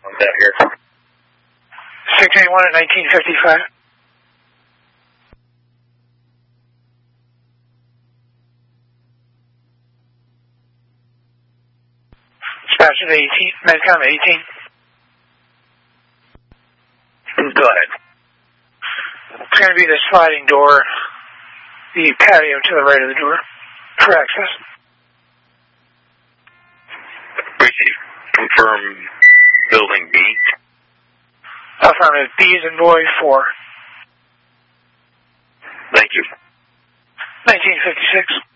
What's that here? 681 at 1955. Dispatch at 18, Medcom 18. Go ahead. It's going to be the sliding door, the patio to the right of the door for access. Receive. Confirm building B. Affirmative. B is in boy 4. Thank you. 1956.